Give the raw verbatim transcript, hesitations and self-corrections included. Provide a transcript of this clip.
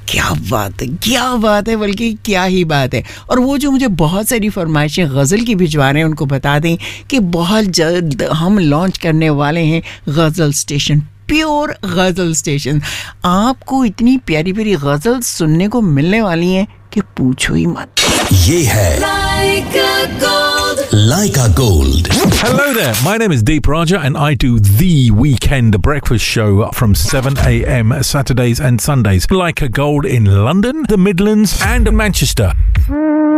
क्या बात है, क्या बात है, बल्कि क्या ही बात है। और वो जो मुझे बहुत सारी फरमाइशें गज़ल की भिजवा रहे हैं उनको बता दें कि बहुत जल्द हम लॉन्च करने वाले हैं गज़ल स्टेशन, प्योर गज़ल स्टेशन। आपको इतनी प्यारी प्यारी गज़ल सुनने को मिलने वाली हैं कि पूछो ही मत। ये है Laika Gold. Laika Gold. Hello there, my name is Deep Raja and I do the Weekend Breakfast Show from seven a.m. Saturdays and Sundays. Laika Gold in London, the Midlands and Manchester.